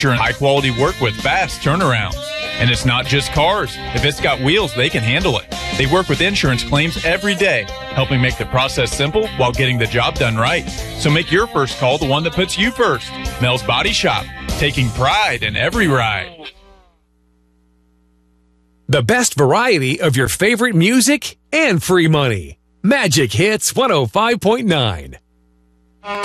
High quality work with fast turnarounds. And it's not just cars. If it's got wheels, they can handle it. They work with insurance claims every day, helping make the process simple while getting the job done right. So make your first call the one that puts you first. Mel's Body Shop, taking pride in every ride. The best variety of your favorite music and free money. Magic Hits 105.9.